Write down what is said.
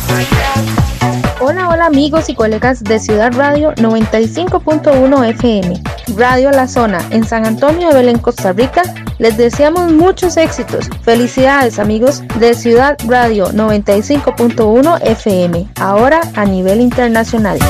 Hola, hola amigos y colegas de Ciudad Radio 95.1 FM, Radio La Zona, en San Antonio de Belén, Costa Rica. Les deseamos muchos éxitos. Felicidades amigos de Ciudad Radio 95.1 FM, ahora a nivel internacional.